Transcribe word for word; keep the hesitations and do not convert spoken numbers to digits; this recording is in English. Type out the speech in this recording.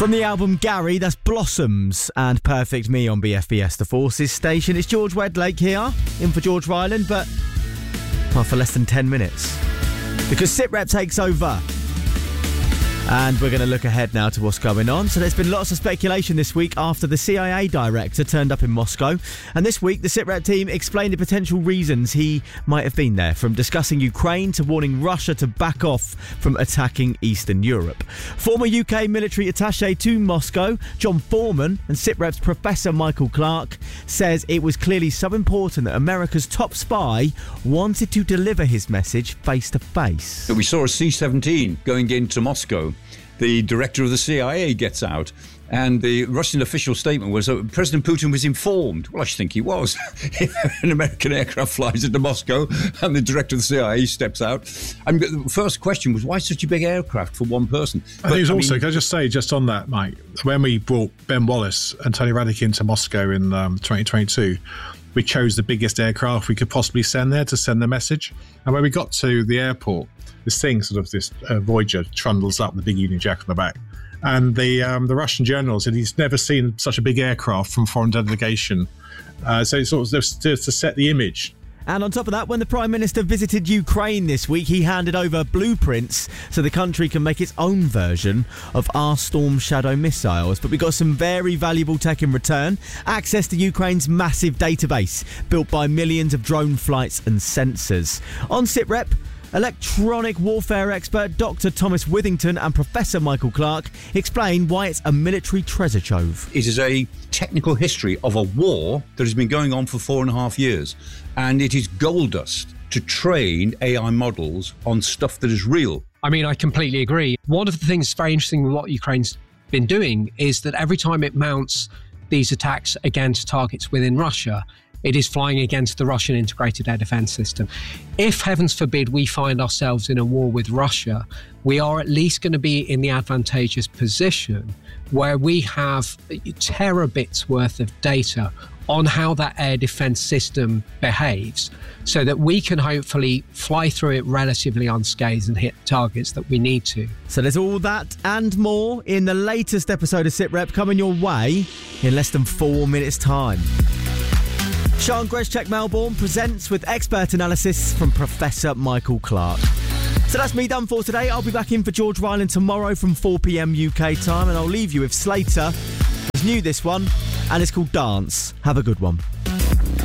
From the album Gary, that's Blossoms and Perfect Me on B F B S, the Forces station. It's George Wedlake here, in for George Ryland, but well, for less than ten minutes. Because SITREP takes over. And we're going to look ahead now to what's going on. So there's been lots of speculation this week after the C I A director turned up in Moscow. And this week, the SITREP team explained the potential reasons he might have been there, from discussing Ukraine to warning Russia to back off from attacking Eastern Europe. Former U K military attaché to Moscow, John Foreman, and SITREP's Professor Michael Clark, says it was clearly so important that America's top spy wanted to deliver his message face to face. We saw a C seventeen going into Moscow. The director of the C I A gets out, and the Russian official statement was that President Putin was informed. Well, I should think he was. If an American aircraft flies into Moscow and the director of the C I A steps out. I mean, the first question was, why such a big aircraft for one person? I think it was I also, mean, can I just say, just on that, Mike, when we brought Ben Wallace and Tony Radack into Moscow in um, twenty twenty-two, we chose the biggest aircraft we could possibly send there to send the message. And when we got to the airport, this thing, sort of this uh, Voyager, trundles up with the big Union Jack on the back. And the um, the Russian general said he's never seen such a big aircraft from foreign delegation. Uh, so it's sort of just to, to set the image. And on top of that, when the Prime Minister visited Ukraine this week, he handed over blueprints so the country can make its own version of our Storm Shadow missiles. But we got some very valuable tech in return. Access to Ukraine's massive database, built by millions of drone flights and sensors. On SITREP, electronic warfare expert Doctor Thomas Withington and Professor Michael Clark explain why it's a military treasure trove. It is a technical history of a war that has been going on for four and a half years. And it is gold dust to train A I models on stuff that is real. I mean, I completely agree. One of the things that's very interesting with what Ukraine's been doing is that every time it mounts these attacks against targets within Russia, it is flying against the Russian integrated air defense system. If, heavens forbid, we find ourselves in a war with Russia, we are at least going to be in the advantageous position where we have terabits worth of data on how that air defense system behaves, so that we can hopefully fly through it relatively unscathed and hit targets that we need to. So there's all that and more in the latest episode of SITREP coming your way in less than four minutes' time. Sean Greschek Melbourne presents with expert analysis from Professor Michael Clark. So that's me done for today. I'll be back in for George Ryland tomorrow from four p.m. U K time, and I'll leave you with Slater. It's new, this one, and it's called Dance. Have a good one.